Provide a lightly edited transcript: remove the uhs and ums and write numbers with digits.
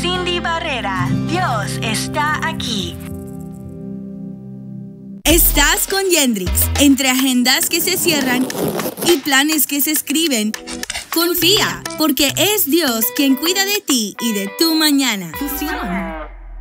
Cindy Barrera. Dios está aquí. Estás con Yendrix. Entre agendas que se cierran y planes que se escriben, confía, porque es Dios quien cuida de ti y de tu mañana. Fusión.